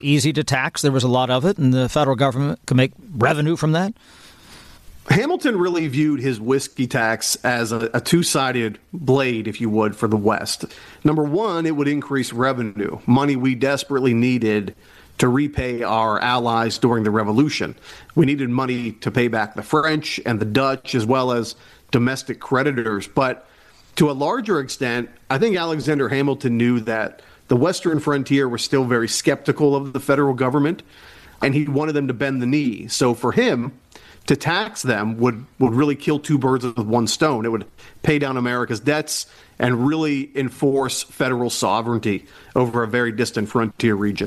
easy to tax. There was a lot of it, and the federal government could make revenue from that. Hamilton really viewed his whiskey tax as a two-sided blade, if you would, for the West. Number one, it would increase revenue, money we desperately needed to repay our allies during the Revolution. We needed money to pay back the French and the Dutch, as well as domestic creditors. But to a larger extent, I think Alexander Hamilton knew that the Western frontier was still very skeptical of the federal government, and he wanted them to bend the knee. So for him, to tax them would really kill two birds with one stone. It would pay down America's debts and really enforce federal sovereignty over a very distant frontier region.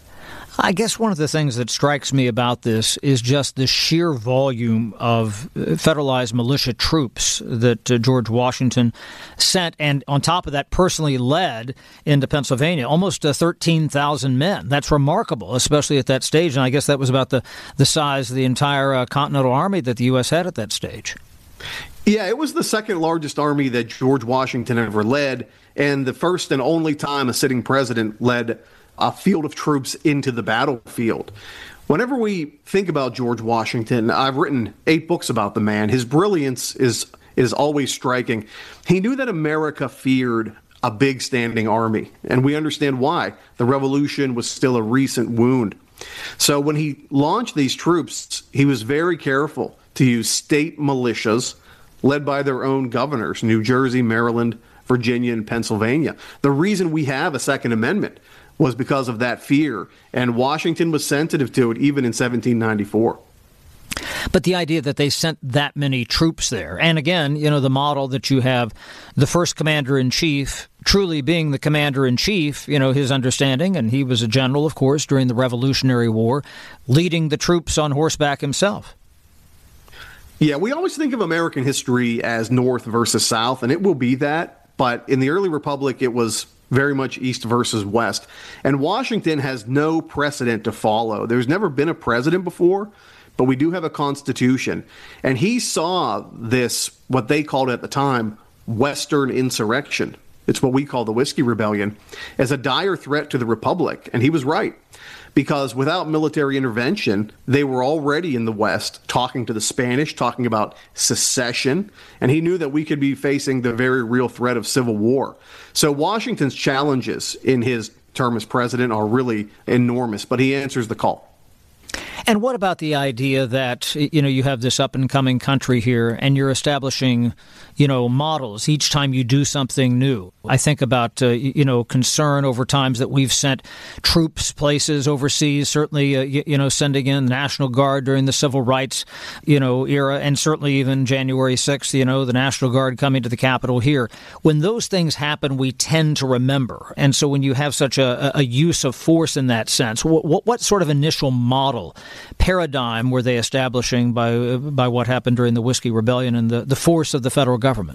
I guess one of the things that strikes me about this is just the sheer volume of federalized militia troops that George Washington sent, and on top of that, personally led into Pennsylvania, almost 13,000 men. That's remarkable, especially at that stage, and I guess that was about the size of the entire Continental Army that the U.S. had at that stage. Yeah, it was the second largest army that George Washington ever led, and the first and only time a sitting president led a field of troops into the battlefield. Whenever we think about George Washington, I've written 8 books about the man. His brilliance is always striking. He knew that America feared a big standing army, and we understand why. The Revolution was still a recent wound. So when he launched these troops, he was very careful to use state militias led by their own governors, New Jersey, Maryland, Virginia, and Pennsylvania. The reason we have a Second Amendment was because of that fear, and Washington was sensitive to it even in 1794. But the idea that they sent that many troops there, and again, the model that you have the first commander-in-chief truly being the commander-in-chief, his understanding, and he was a general, of course, during the Revolutionary War, leading the troops on horseback himself. Yeah, we always think of American history as North versus South, and it will be that, but in the early Republic, it was very much East versus West. And Washington has no precedent to follow. There's never been a president before, but we do have a constitution. And he saw this, what they called at the time, Western insurrection. It's what we call the Whiskey Rebellion, as a dire threat to the Republic. And he was right, because without military intervention, they were already in the West talking to the Spanish, talking about secession, and he knew that we could be facing the very real threat of civil war. So Washington's challenges in his term as president are really enormous, but he answers the call. And what about the idea that, you have this up-and-coming country here and you're establishing, models each time you do something new? I think about, concern over times that we've sent troops places overseas, certainly, sending in the National Guard during the Civil Rights, era, and certainly even January 6th, the National Guard coming to the Capitol here. When those things happen, we tend to remember. And so when you have such a use of force in that sense, what sort of initial model, paradigm were they establishing by what happened during the Whiskey Rebellion and the force of the federal government?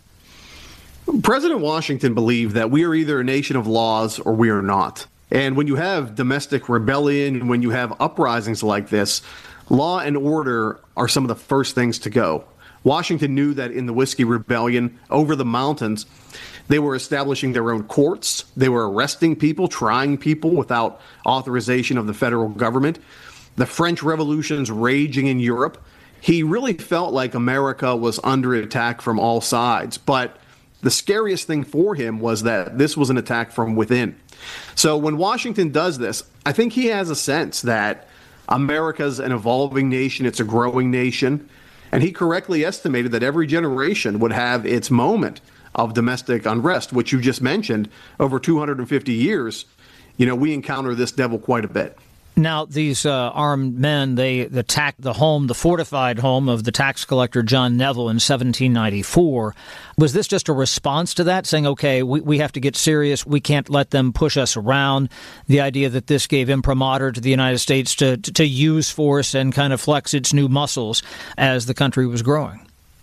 President Washington believed that we are either a nation of laws or we are not. And when you have domestic rebellion, when you have uprisings like this, law and order are some of the first things to go. Washington knew that in the Whiskey Rebellion, over the mountains, they were establishing their own courts. They were arresting people, trying people without authorization of the federal government. The French Revolution's raging in Europe. He really felt like America was under attack from all sides. But the scariest thing for him was that this was an attack from within. So when Washington does this, I think he has a sense that America's an evolving nation. It's a growing nation. And he correctly estimated that every generation would have its moment of domestic unrest, which you just mentioned. Over 250 years, we encounter this devil quite a bit. Now, these armed men, they attacked the fortified home of the tax collector John Neville in 1794. Was this just a response to that, saying, okay, we have to get serious, we can't let them push us around? The idea that this gave imprimatur to the United States to use force and kind of flex its new muscles as the country was growing?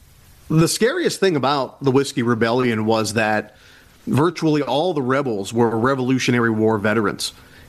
The scariest thing about the Whiskey Rebellion was that virtually all the rebels were Revolutionary War veterans.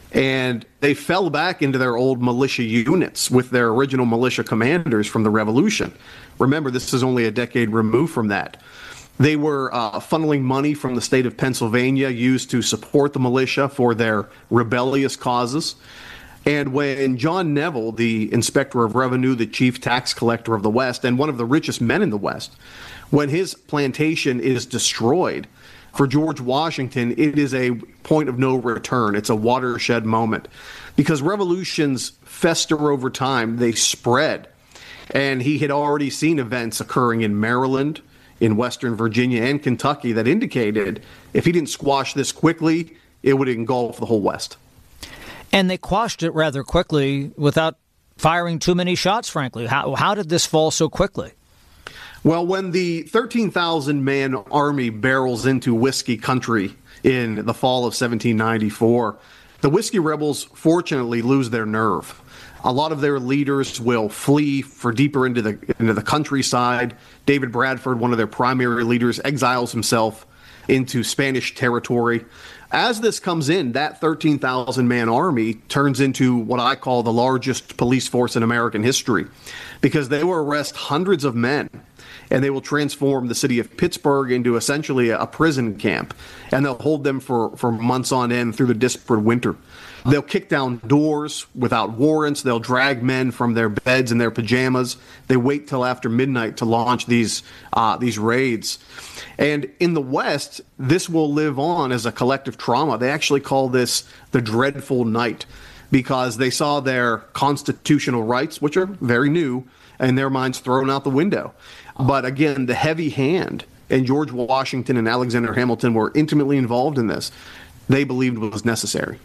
And they fell back into their old militia units with their original militia commanders from the Revolution. Remember, this is only a decade removed from that. They were funneling money from the state of Pennsylvania used to support the militia for their rebellious causes. And when John Neville, the Inspector of Revenue, the chief tax collector of the West, and one of the richest men in the West, when his plantation is destroyed, for George Washington, it is a point of no return. It's a watershed moment because revolutions fester over time. They spread. And he had already seen events occurring in Maryland, in Western Virginia, and Kentucky that indicated if he didn't squash this quickly, it would engulf the whole West. And they quashed it rather quickly without firing too many shots, frankly. How did this fall so quickly? Well, when the 13,000-man army barrels into whiskey country in the fall of 1794, the whiskey rebels fortunately lose their nerve. A lot of their leaders will flee for deeper into the countryside. David Bradford, one of their primary leaders, exiles himself into Spanish territory. As this comes in, that 13,000-man army turns into what I call the largest police force in American history because they will arrest hundreds of men and they will transform the city of Pittsburgh into essentially a prison camp. And they'll hold them for months on end through the disparate winter. They'll kick down doors without warrants. They'll drag men from their beds in their pajamas. They wait till after midnight to launch these raids. And in the West, this will live on as a collective trauma. They actually call this the Dreadful Night because they saw their constitutional rights, which are very new, in their minds thrown out the window. But again, the heavy hand, and George Washington and Alexander Hamilton were intimately involved in this, they believed was necessary.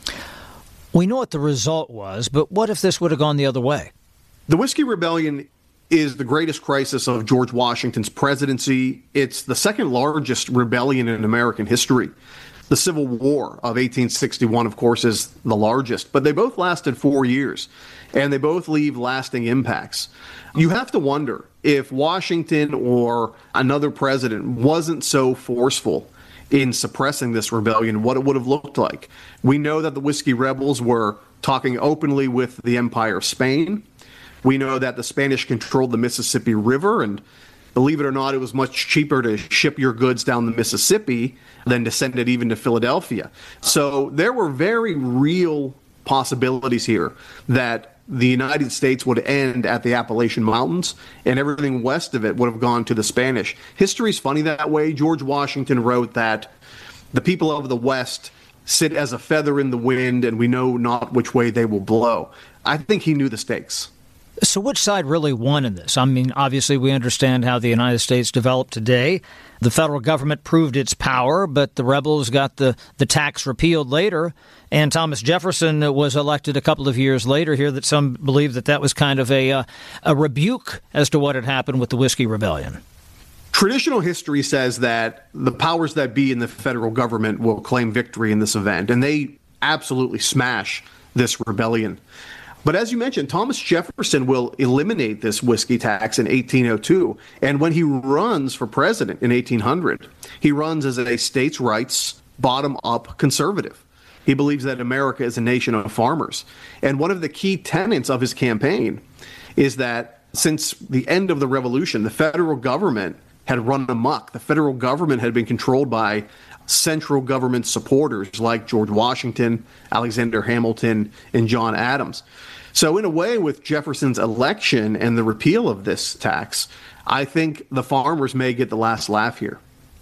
We know what the result was, but what if this would have gone the other way? The Whiskey Rebellion is the greatest crisis of George Washington's presidency. It's the second largest rebellion in American history. The Civil War of 1861, of course, is the largest, but they both lasted 4 years, and they both leave lasting impacts. You have to wonder if Washington or another president wasn't so forceful in suppressing this rebellion, what it would have looked like. We know that the Whiskey Rebels were talking openly with the Empire of Spain. We know that the Spanish controlled the Mississippi River, and believe it or not, it was much cheaper to ship your goods down the Mississippi than to send it even to Philadelphia. So there were very real possibilities here that the United States would end at the Appalachian Mountains, and everything west of it would have gone to the Spanish. History's funny that way. George Washington wrote that the people of the West sit as a feather in the wind, and we know not which way they will blow. I think he knew the stakes. So which side really won in this? I mean, obviously, we understand how the United States developed today. The federal government proved its power, but the rebels got the tax repealed later. And Thomas Jefferson was elected a couple of years later here that some believe that was kind of a rebuke as to what had happened with the Whiskey Rebellion. Traditional history says that the powers that be in the federal government will claim victory in this event, and they absolutely smash this rebellion. But as you mentioned, Thomas Jefferson will eliminate this whiskey tax in 1802. And when he runs for president in 1800, he runs as a states' rights, bottom-up conservative. He believes that America is a nation of farmers. And one of the key tenets of his campaign is that since the end of the Revolution, the federal government had run amok. The federal government had been controlled by central government supporters like George Washington, Alexander Hamilton, and John Adams. So in a way, with Jefferson's election and the repeal of this tax, I think the farmers may get the last laugh here.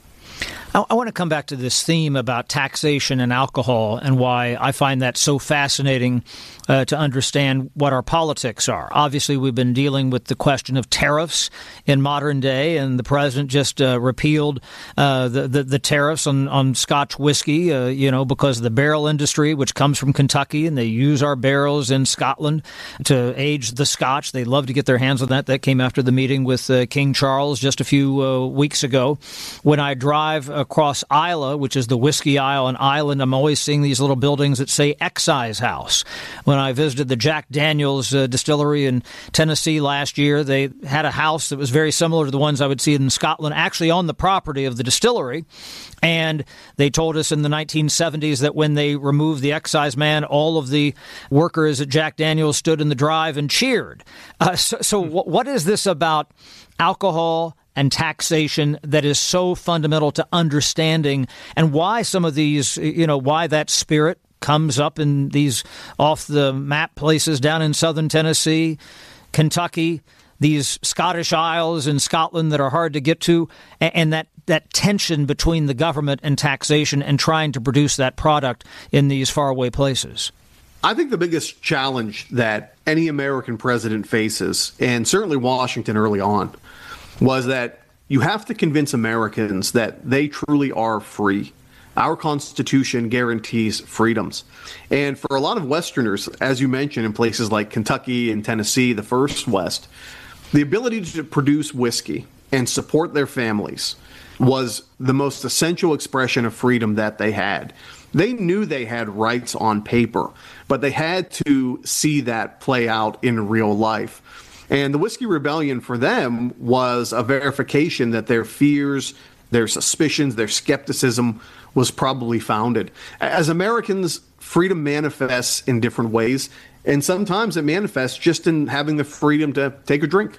I want to come back to this theme about taxation and alcohol and why I find that so fascinating to understand what our politics are. Obviously, we've been dealing with the question of tariffs in modern day, and the president just repealed the tariffs on Scotch whiskey, because of the barrel industry, which comes from Kentucky, and they use our barrels in Scotland to age the Scotch. They love to get their hands on that. That came after the meeting with King Charles just a few weeks ago. When I drive across Isla, which is the whiskey aisle in Ireland, I'm always seeing these little buildings that say Excise House. When I visited the Jack Daniel's distillery in Tennessee last year, they had a house that was very similar to the ones I would see in Scotland, actually on the property of the distillery. And they told us in the 1970s that when they removed the excise man, all of the workers at Jack Daniel's stood in the drive and cheered. So what is this about alcohol and taxation that is so fundamental to understanding, and why some of these, why that spirit comes up in these off-the-map places down in southern Tennessee, Kentucky, these Scottish Isles in Scotland that are hard to get to, and that tension between the government and taxation and trying to produce that product in these faraway places? I think the biggest challenge that any American president faces, and certainly Washington early on, was that you have to convince Americans that they truly are free. Our Constitution guarantees freedoms. And for a lot of Westerners, as you mentioned, in places like Kentucky and Tennessee, the first West, the ability to produce whiskey and support their families was the most essential expression of freedom that they had. They knew they had rights on paper, but they had to see that play out in real life. And the Whiskey Rebellion for them was a verification that their fears, their suspicions, their skepticism was probably founded. As Americans, freedom manifests in different ways, and sometimes it manifests just in having the freedom to take a drink.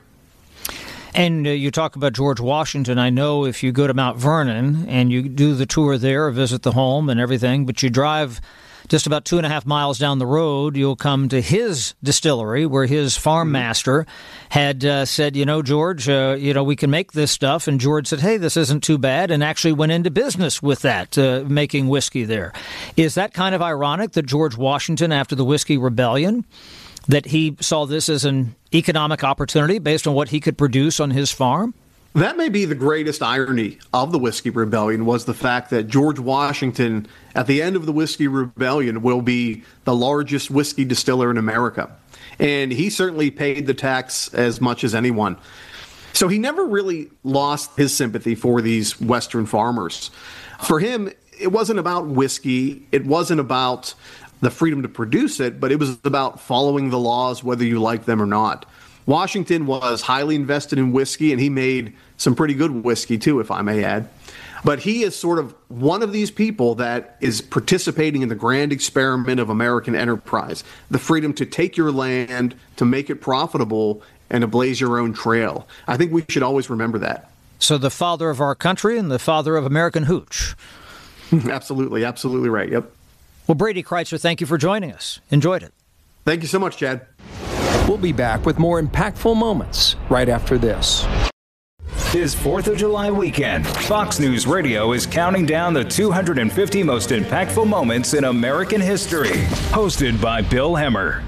And you talk about George Washington. I know if you go to Mount Vernon and you do the tour there or visit the home and everything, but you drive just about 2.5 miles down the road, you'll come to his distillery where his farm master had said, George, we can make this stuff. And George said, hey, this isn't too bad, and actually went into business with that, making whiskey there. Is that kind of ironic that George Washington, after the Whiskey Rebellion, that he saw this as an economic opportunity based on what he could produce on his farm? That may be the greatest irony of the Whiskey Rebellion, was the fact that George Washington, at the end of the Whiskey Rebellion, will be the largest whiskey distiller in America. And he certainly paid the tax as much as anyone. So he never really lost his sympathy for these Western farmers. For him, it wasn't about whiskey. It wasn't about the freedom to produce it, but it was about following the laws, whether you like them or not. Washington was highly invested in whiskey, and he made some pretty good whiskey, too, if I may add. But he is sort of one of these people that is participating in the grand experiment of American enterprise, the freedom to take your land, to make it profitable, and to blaze your own trail. I think we should always remember that. So the father of our country and the father of American hooch. Absolutely. Absolutely right. Yep. Well, Brady Crytzer, thank you for joining us. Enjoyed it. Thank you so much, Chad. We'll be back with more impactful moments right after this. This 4th of July weekend, Fox News Radio is counting down the 250 most impactful moments in American history. Hosted by Bill Hemmer.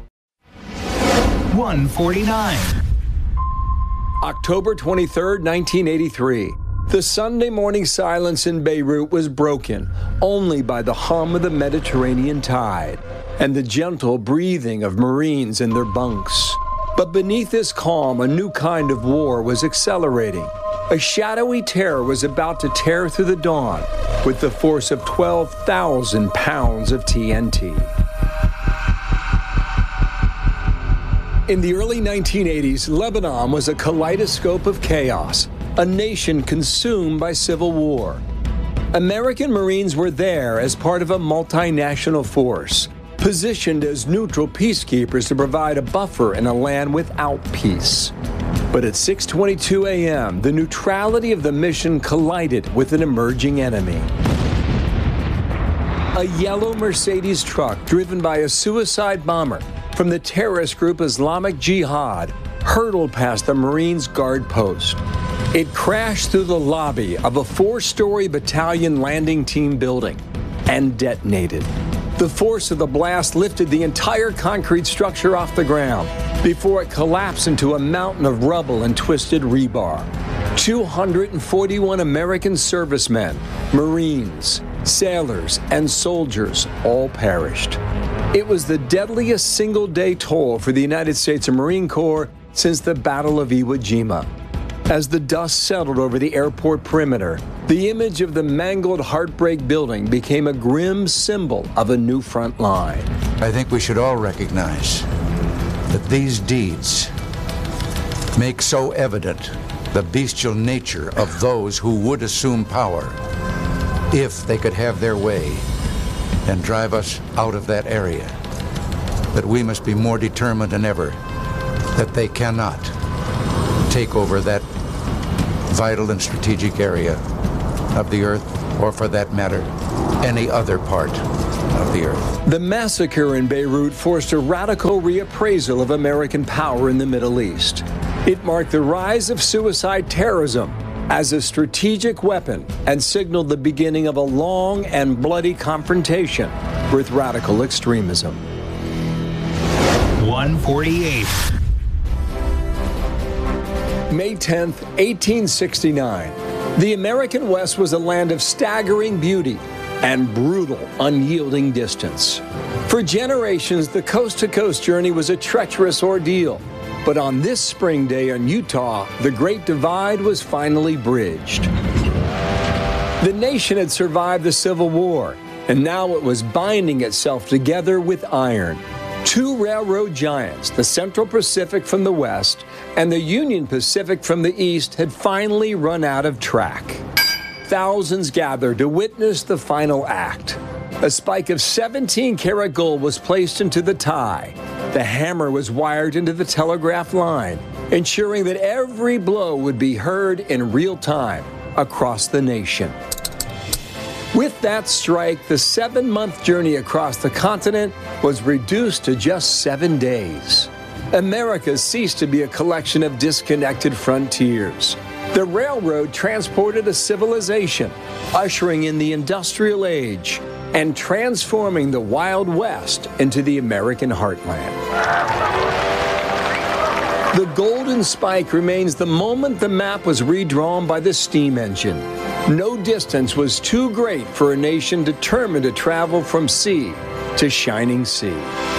149. October 23rd, 1983. The Sunday morning silence in Beirut was broken only by the hum of the Mediterranean tide and the gentle breathing of Marines in their bunks. But beneath this calm, a new kind of war was accelerating. A shadowy terror was about to tear through the dawn with the force of 12,000 pounds of TNT. In the early 1980s, Lebanon was a kaleidoscope of chaos, a nation consumed by civil war. American Marines were there as part of a multinational force, positioned as neutral peacekeepers to provide a buffer in a land without peace. But at 6:22 a.m., the neutrality of the mission collided with an emerging enemy. A yellow Mercedes truck driven by a suicide bomber from the terrorist group Islamic Jihad hurtled past the Marines' guard post. It crashed through the lobby of a 4-story battalion landing team building and detonated. The force of the blast lifted the entire concrete structure off the ground before it collapsed into a mountain of rubble and twisted rebar. 241 American servicemen, Marines, sailors, and soldiers all perished. It was the deadliest single-day toll for the United States Marine Corps since the Battle of Iwo Jima. As the dust settled over the airport perimeter, the image of the mangled Heartbreak Building became a grim symbol of a new front line. I think we should all recognize that these deeds make so evident the bestial nature of those who would assume power if they could have their way and drive us out of that area, that we must be more determined than ever that they cannot take over that vital and strategic area of the earth, or for that matter, any other part of the earth. The massacre in Beirut forced a radical reappraisal of American power in the Middle East. It marked the rise of suicide terrorism as a strategic weapon and signaled the beginning of a long and bloody confrontation with radical extremism. 148. May 10th, 1869. The American West was a land of staggering beauty and brutal, unyielding distance. For generations, the coast-to-coast journey was a treacherous ordeal. But on this spring day in Utah, the Great Divide was finally bridged. The nation had survived the Civil War, and now it was binding itself together with iron. Two railroad giants, the Central Pacific from the west and the Union Pacific from the east, had finally run out of track. Thousands gathered to witness the final act. A spike of 17-karat gold was placed into the tie. The hammer was wired into the telegraph line, ensuring that every blow would be heard in real time across the nation. With that strike, the 7-month journey across the continent was reduced to just 7 days. America ceased to be a collection of disconnected frontiers. The railroad transported a civilization, ushering in the industrial age and transforming the Wild West into the American heartland. The golden spike remains the moment the map was redrawn by the steam engine. No distance was too great for a nation determined to travel from sea to shining sea.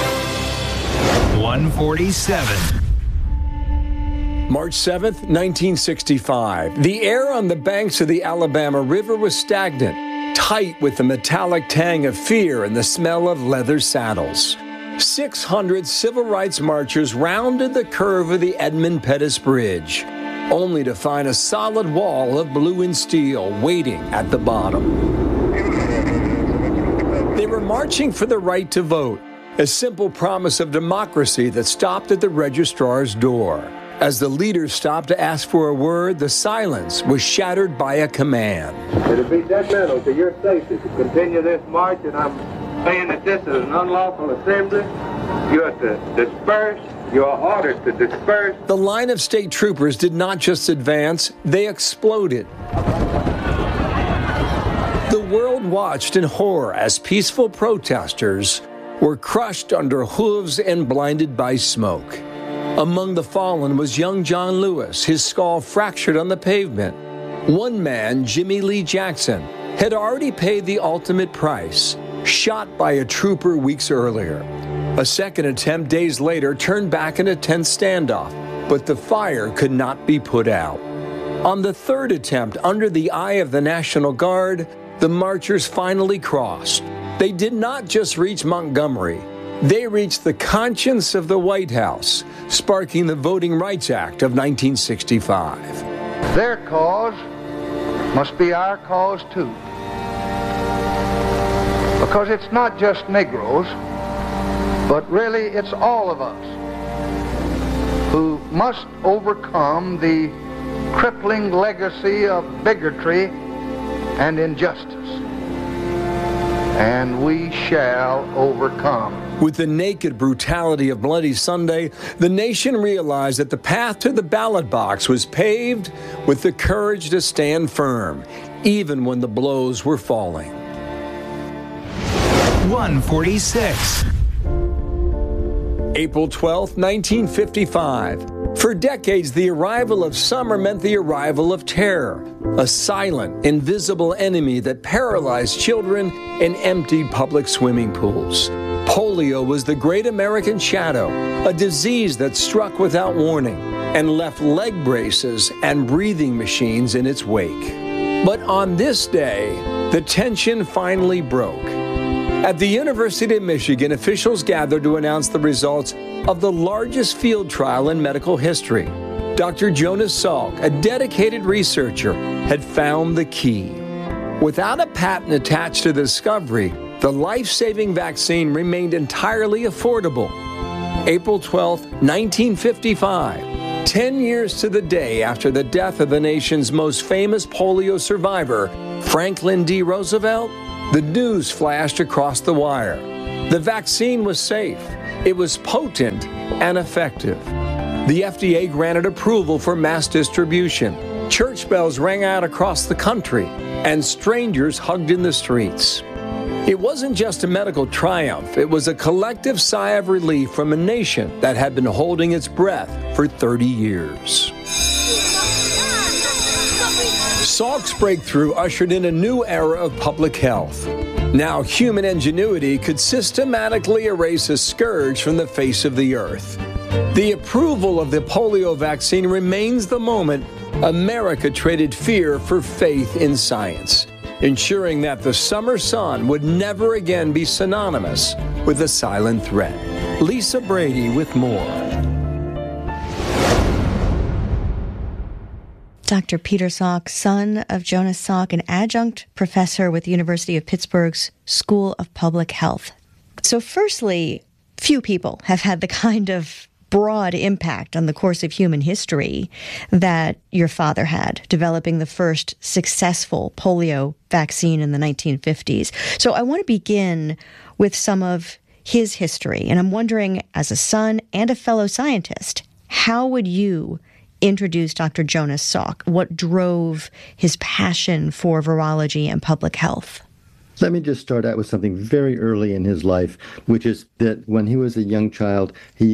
147. March 7th, 1965. The air on the banks of the Alabama River was stagnant, tight with the metallic tang of fear and the smell of leather saddles. 600 civil rights marchers rounded the curve of the Edmund Pettus Bridge, only to find a solid wall of blue and steel waiting at the bottom. They were marching for the right to vote, a simple promise of democracy that stopped at the registrar's door. As the leaders stopped to ask for a word, the silence was shattered by a command. It'll be detrimental to your safety to continue this march, and I'm saying that this is an unlawful assembly. You are to disperse. You are ordered to disperse. The line of state troopers did not just advance, they exploded. The world watched in horror as peaceful protesters were crushed under hooves and blinded by smoke. Among the fallen was young John Lewis, his skull fractured on the pavement. One man, Jimmy Lee Jackson, had already paid the ultimate price, shot by a trooper weeks earlier. A second attempt days later turned back in a tense standoff, but the fire could not be put out. On the third attempt, under the eye of the National Guard, the marchers finally crossed. They did not just reach Montgomery. They reached the conscience of the White House, sparking the Voting Rights Act of 1965. Their cause must be our cause too. Because it's not just Negroes, but really it's all of us who must overcome the crippling legacy of bigotry and injustice. And we shall overcome. With the naked brutality of Bloody Sunday, the nation realized that the path to the ballot box was paved with the courage to stand firm, even when the blows were falling. 146. April 12, 1955. For decades, the arrival of summer meant the arrival of terror, a silent, invisible enemy that paralyzed children and emptied public swimming pools. Polio was the great American shadow, a disease that struck without warning and left leg braces and breathing machines in its wake. But on this day, the tension finally broke. At the University of Michigan, officials gathered to announce the results of the largest field trial in medical history. Dr. Jonas Salk, a dedicated researcher, had found the key. Without a patent attached to the discovery, the life-saving vaccine remained entirely affordable. April 12, 1955, 10 years to the day after the death of the nation's most famous polio survivor, Franklin D. Roosevelt, The news flashed across the wire. The vaccine was safe. It was potent and effective. The FDA granted approval for mass distribution. Church bells rang out across the country, and strangers hugged in the streets. It wasn't just a medical triumph. It was a collective sigh of relief from a nation that had been holding its breath for 30 years. Salk's breakthrough ushered in a new era of public health. Now human ingenuity could systematically erase a scourge from the face of the earth. The approval of the polio vaccine remains the moment America traded fear for faith in science, ensuring that the summer sun would never again be synonymous with a silent threat. Lisa Brady with more. Dr. Peter Salk, son of Jonas Salk, an adjunct professor with the University of Pittsburgh's School of Public Health. So firstly, few people have had the kind of broad impact on the course of human history that your father had, developing the first successful polio vaccine in the 1950s. So I want to begin with some of his history, and I'm wondering, as a son and a fellow scientist, how would you introduce Dr. Jonas Salk? What drove his passion for virology and public health? Let me just start out with something very early in his life, which is that when he was a young child, he